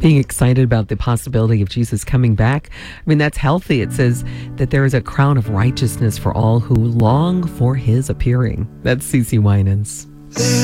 being excited about the possibility of Jesus coming back. I mean, that's healthy. It says that there is a crown of righteousness for all who long for his appearing. That's CeCe Winans.